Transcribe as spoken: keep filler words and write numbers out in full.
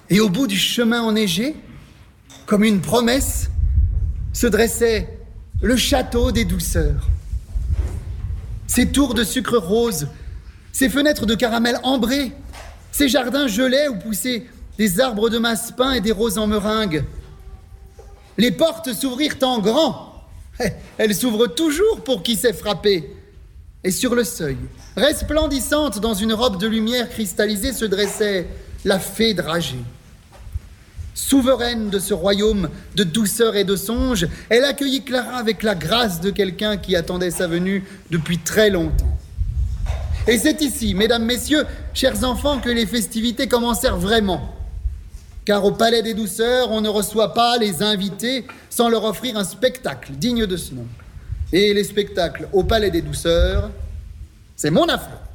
Et au bout du chemin enneigé, comme une promesse, se dressait le château des douceurs. Ses tours de sucre rose, ses fenêtres de caramel ambré, ses jardins gelés où poussaient des arbres de massepain et des roses en meringue. Les portes s'ouvrirent en grand. Elles s'ouvrent toujours pour qui sait frapper. Et sur le seuil, resplendissante dans une robe de lumière cristallisée, se dressait la fée dragée. Souveraine de ce royaume de douceur et de songe, elle accueillit Clara avec la grâce de quelqu'un qui attendait sa venue depuis très longtemps. Et c'est ici, mesdames, messieurs, chers enfants, que les festivités commencèrent vraiment. Car au Palais des Douceurs, on ne reçoit pas les invités sans leur offrir un spectacle digne de ce nom. Et les spectacles au Palais des Douceurs, c'est mon affaire.